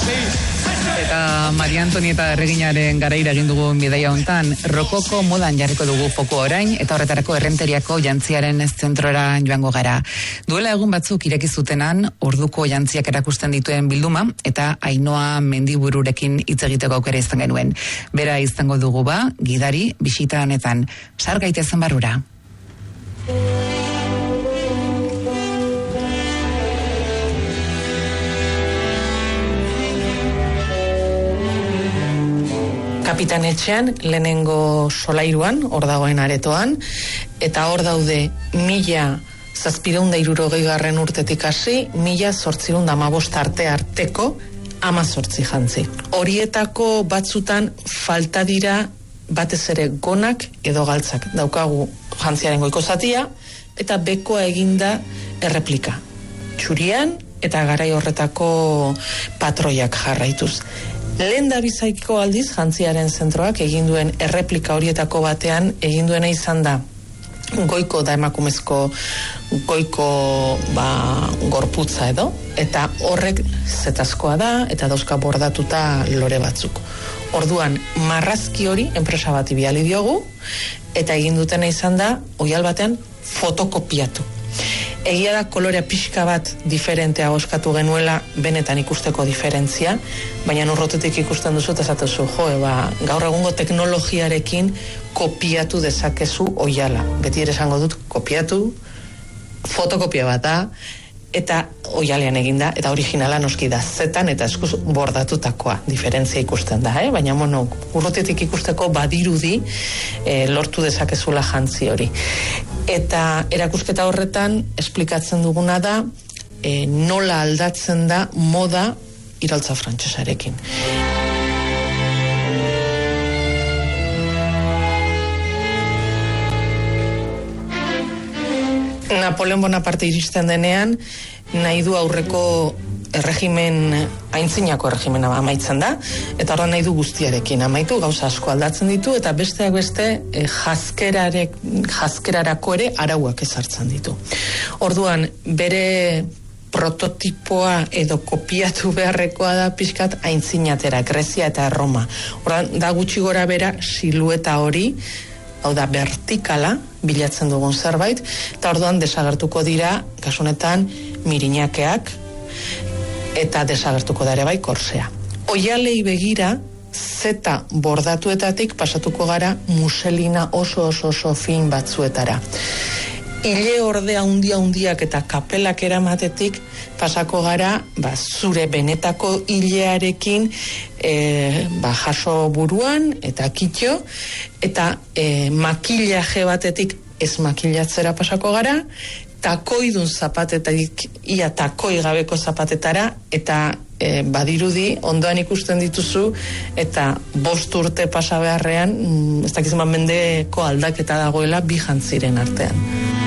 Eta Maria Antonieta Erreginaren garaira egin dugu bidaia hontan, rokoko modan jarriko dugu foko orain, eta horretarako Errenteriako jantziaren zentrora joango gara. Duela egun batzuk ireki zutenan, orduko jantziak erakusten dituen bilduma, eta Ainoa Mendibururekin hitz egiteko aukera izan genuen. Bera izango dugu gidari bisita honetan. Sar gaitezen barrura. Kapitanetxean, lehenengo solairuan, hor dagoen aretoan, eta hor daude 1760 urtetik hasi, 1815 arteko 18 jantzi. Horietako batzutan falta dira batez ere gonak edo galtzak. Daukagu jantziaren goiko zatia, eta bekoa eginda erreplika. Txurian eta garai horretako patroiak jarraituz. Lehen da bizaiko aldiz jantziaren zentroak egin duen erreplika horietako batean egin duena izan da goiko da emakumezko goiko gorputza edo, eta horrek zetazkoa da eta dauzka bordatuta lore batzuk. Orduan marrazki hori enpresa bati bidali diogu eta egin dutena izan da oihal batean fotokopiatu. Egia da kolorea pixka bat diferentea oskatu genuela benetan ikusteko diferentzia, baina urrotetik ikusten duzu eta esatezu, gaur egungo teknologiarekin kopiatu dezakezu oihala. Beti ere esango dut kopiatu, fotokopia bat da, eta oihalean eginda, eta originala noski da zetan eta eskuz bordatutakoa, diferentzia ikusten da, baina urrotetik ikusteko badirudi lortu dezakezula jantzi hori. Eta erakusketa horretan esplikatzen duguna da nola aldatzen da moda iraultza frantsesarekin. Napoleon Bonaparte iristen denean, nahi du aurreko aintzinako erregimena amaitzen da, eta horren nahi du guztiarekin amaitu, gauza asko aldatzen ditu, eta besteak beste jazkerarako ere arauak ezartzen ditu. Orduan, bere prototipoa edo kopiatu beharrekoa da pixkat aintzinatera, Grezia eta Roma. Orduan, da gutxi gora bera silueta hori, hau da vertikala, bilatzen dugun zerbait, eta orduan desagertuko dira, kasunetan, mirinakeak, eta desagertuko da ere bai korsea. Oihalei begira, zeta bordatuetatik pasatuko gara muselina oso fin batzuetara. Ile ordea handiak eta kapelak eramatetik pasako gara zure benetako ilearekin jaso buruan eta kitxo, eta makillaje batetik ez makillatzera pasako gara, takoidun zapatetarik ia takoi gabeko zapatetara, eta badirudi ondoan ikusten dituzu, eta 5 urte pasa beharrean ez dakizman mendeko aldaketa dagoela bi jantziren artean.